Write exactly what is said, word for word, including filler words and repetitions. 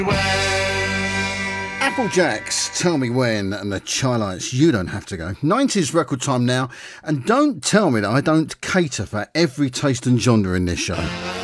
Applejacks, Tell Me When, and the Chi-Lites, You Don't Have to Go. nineties record time now, and don't tell me that I don't cater for every taste and genre in this show.